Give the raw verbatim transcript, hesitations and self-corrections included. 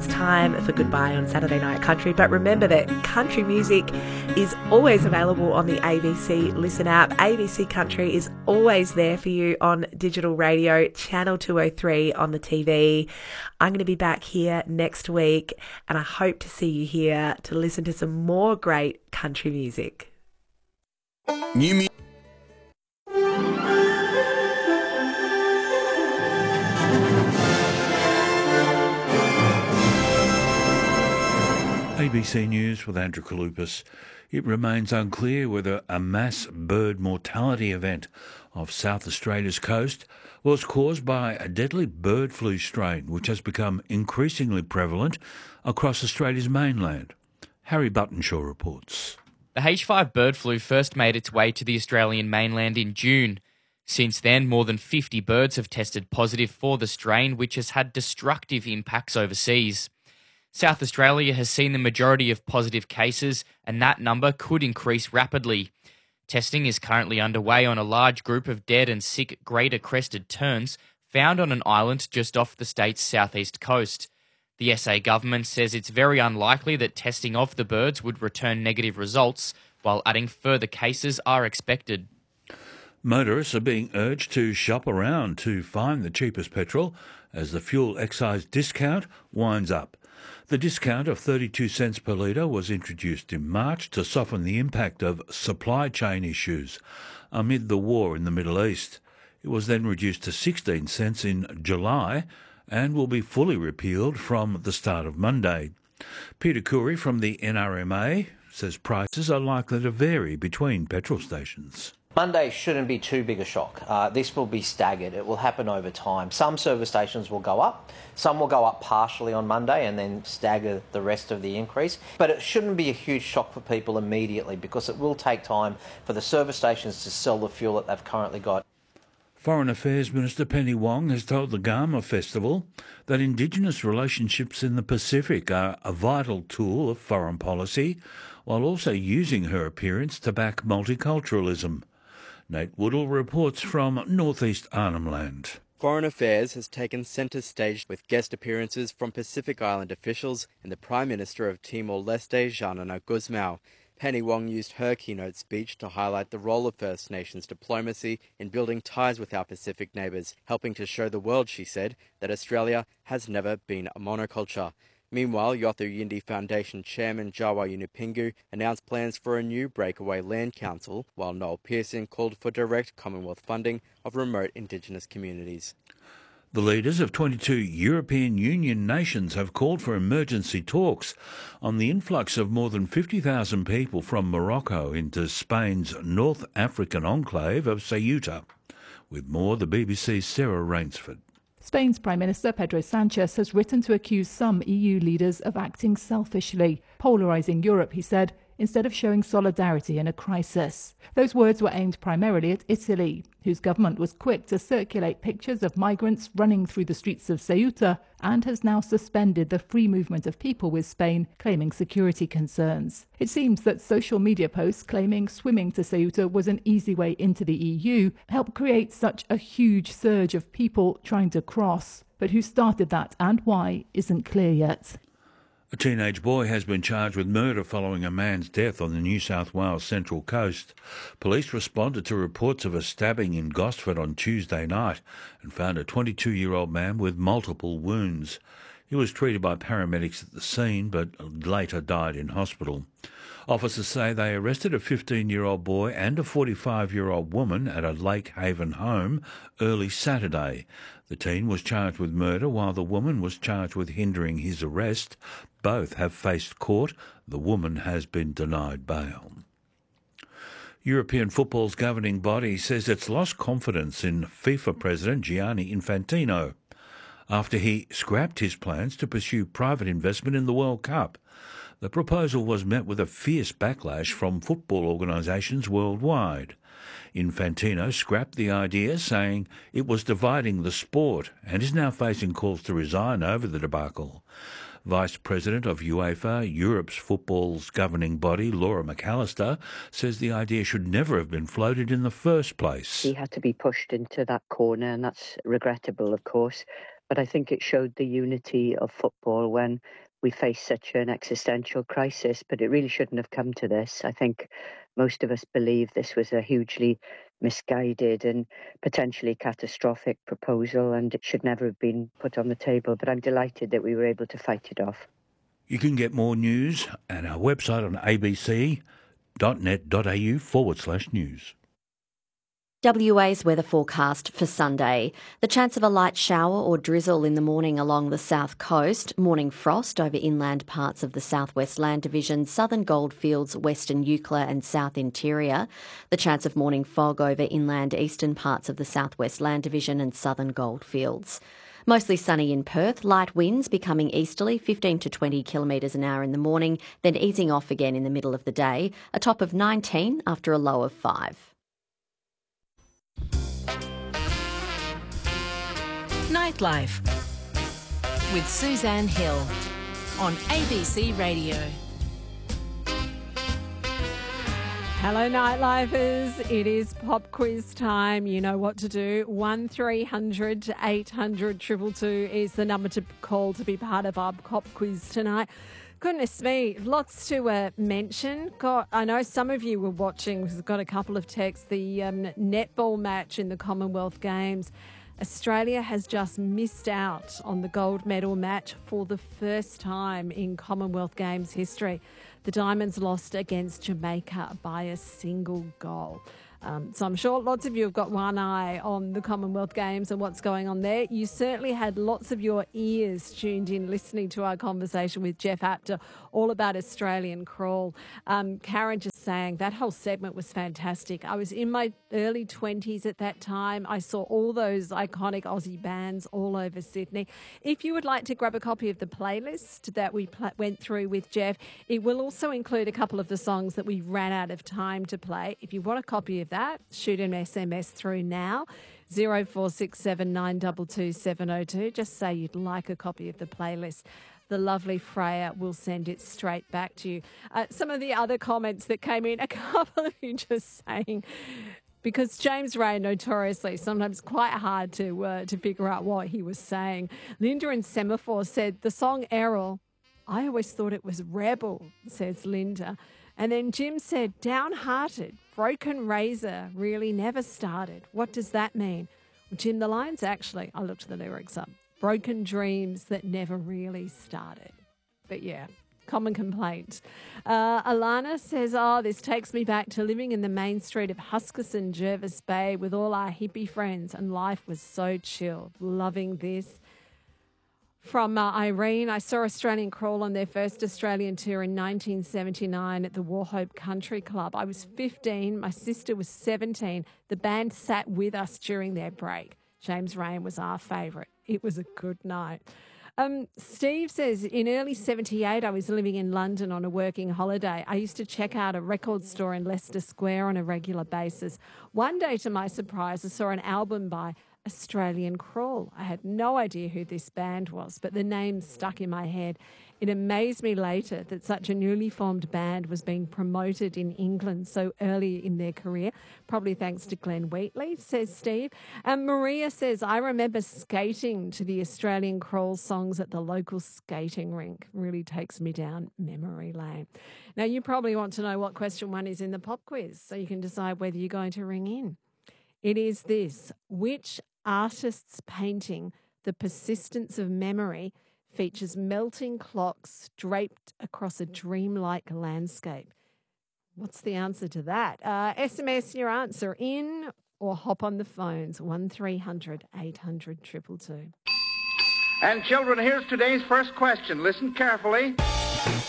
it's time for goodbye on Saturday Night Country. But remember that country music is always available on the A B C Listen app. A B C Country is always there for you on digital radio, channel two oh three on the T V. I'm going to be back here next week, and I hope to see you here to listen to some more great country music. New music. A B C News with Andrew Kalupas. It remains unclear whether a mass bird mortality event off South Australia's coast was caused by a deadly bird flu strain which has become increasingly prevalent across Australia's mainland. Harry Buttonshaw reports. The H five bird flu first made its way to the Australian mainland in June. Since then, more than fifty birds have tested positive for the strain, which has had destructive impacts overseas. South Australia has seen the majority of positive cases, and that number could increase rapidly. Testing is currently underway on a large group of dead and sick greater crested terns found on an island just off the state's southeast coast. The S A government says it's very unlikely that testing of the birds would return negative results, while adding further cases are expected. Motorists are being urged to shop around to find the cheapest petrol as the fuel excise discount winds up. The discount of thirty-two cents per litre was introduced in March to soften the impact of supply chain issues amid the war in the Middle East. It was then reduced to sixteen cents in July and will be fully repealed from the start of Monday. Peter Coury from the N R M A says prices are likely to vary between petrol stations. Monday shouldn't be too big a shock. Uh, this will be staggered. It will happen over time. Some service stations will go up. Some will go up partially on Monday and then stagger the rest of the increase. But it shouldn't be a huge shock for people immediately because it will take time for the service stations to sell the fuel that they've currently got. Foreign Affairs Minister Penny Wong has told the Garma Festival that Indigenous relationships in the Pacific are a vital tool of foreign policy, while also using her appearance to back multiculturalism. Nate Woodall reports from northeast Arnhem Land. Foreign Affairs has taken centre stage with guest appearances from Pacific Island officials and the Prime Minister of Timor-Leste, Xanana Gusmao. Penny Wong used her keynote speech to highlight the role of First Nations diplomacy in building ties with our Pacific neighbours, helping to show the world, she said, that Australia has never been a monoculture. Meanwhile, Yothu Yindi Foundation Chairman Jawa Yunupingu announced plans for a new breakaway land council, while Noel Pearson called for direct Commonwealth funding of remote Indigenous communities. The leaders of twenty-two European Union nations have called for emergency talks on the influx of more than fifty thousand people from Morocco into Spain's North African enclave of Ceuta. With more, the B B C's Sarah Rainsford. Spain's Prime Minister Pedro Sanchez has written to accuse some E U leaders of acting selfishly, polarising Europe, he said, instead of showing solidarity in a crisis. Those words were aimed primarily at Italy, whose government was quick to circulate pictures of migrants running through the streets of Ceuta and has now suspended the free movement of people with Spain, claiming security concerns. It seems that social media posts claiming swimming to Ceuta was an easy way into the E U helped create such a huge surge of people trying to cross. But who started that and why isn't clear yet. A teenage boy has been charged with murder following a man's death on the New South Wales Central Coast. Police responded to reports of a stabbing in Gosford on Tuesday night and found a twenty-two-year-old man with multiple wounds. He was treated by paramedics at the scene but later died in hospital. Officers say they arrested a fifteen-year-old boy and a forty-five-year-old woman at a Lake Haven home early Saturday. The teen was charged with murder while the woman was charged with hindering his arrest. Both have faced court. The woman has been denied bail. European football's governing body says it's lost confidence in FIFA President Gianni Infantino after he scrapped his plans to pursue private investment in the World Cup. The proposal was met with a fierce backlash from football organisations worldwide. Infantino scrapped the idea, saying it was dividing the sport, and is now facing calls to resign over the debacle. Vice President of UEFA, Europe's football's governing body, Laura McAllister, says the idea should never have been floated in the first place. He had to be pushed into that corner, and that's regrettable, of course. But I think it showed the unity of football when we faced such an existential crisis, but it really shouldn't have come to this. I think most of us believe this was a hugely misguided and potentially catastrophic proposal, and it should never have been put on the table. But I'm delighted that we were able to fight it off. You can get more news at our website on abc.net.au forward slash news. W A's weather forecast for Sunday. The chance of a light shower or drizzle in the morning along the south coast. Morning frost over inland parts of the southwest land division, southern goldfields, western Eucla and south interior. The chance of morning fog over inland eastern parts of the southwest land division and southern goldfields. Mostly sunny in Perth, light winds becoming easterly, fifteen to twenty kilometres an hour in the morning, then easing off again in the middle of the day. A top of nineteen after a low of five. Nightlife with Suzanne Hill on A B C Radio. Hello, Nightlifers. It is pop quiz time. You know what to do. one three hundred eight hundred two two two is the number to call to be part of our pop quiz tonight. Goodness me, lots to uh, mention. God, I know some of you were watching. We've got a couple of texts. The um, netball match in the Commonwealth Games. Australia has just missed out on the gold medal match for the first time in Commonwealth Games history. The Diamonds lost against Jamaica by a single goal. Um, so I'm sure lots of you have got one eye on the Commonwealth Games and what's going on there. You certainly had lots of your ears tuned in listening to our conversation with Jeff Apter all about Australian crawl. Um, Karen just saying that whole segment was fantastic. I was in my early twenties at that time. I saw all those iconic Aussie bands all over Sydney. If you would like to grab a copy of the playlist that we pl- went through with Jeff, it will also include a couple of the songs that we ran out of time to play. If you want a copy of that, shoot an S M S through now, zero four six seven nine two two seven zero two. Just say you'd like a copy of the playlist. The lovely Freya will send it straight back to you. Uh, some of the other comments that came in, a couple of you just saying, because James Ray notoriously sometimes quite hard to uh, to figure out what he was saying. Linda in Semaphore said, the song Errol, I always thought it was Rebel, says Linda. And then Jim said, downhearted, broken razor really never started. What does that mean? Well, Jim, the line's actually, I looked the lyrics up, broken dreams that never really started. But yeah, common complaint. Uh, Alana says, oh, this takes me back to living in the main street of Huskisson, Jervis Bay with all our hippie friends, and life was so chill. Loving this. From uh, Irene, I saw Australian Crawl on their first Australian tour in nineteen seventy-nine at the Wauchope Country Club. I was fifteen, my sister was seventeen. The band sat with us during their break. James Rain was our favourite. It was a good night. Um, Steve says, in early seventy-eight, I was living in London on a working holiday. I used to check out a record store in Leicester Square on a regular basis. One day, to my surprise, I saw an album by Australian Crawl. I had no idea who this band was, but the name stuck in my head. It amazed me later that such a newly formed band was being promoted in England so early in their career, probably thanks to Glenn Wheatley, says Steve. And Maria says, I remember skating to the Australian Crawl songs at the local skating rink. Really takes me down memory lane. Now, you probably want to know what question one is in the pop quiz, so you can decide whether you're going to ring in. It is this: which artist's painting, The Persistence of Memory, features melting clocks draped across a dreamlike landscape? What's the answer to that? Uh, S M S your answer in or hop on the phones, one three hundred eight hundred two two two. And children, here's today's first question. Listen carefully.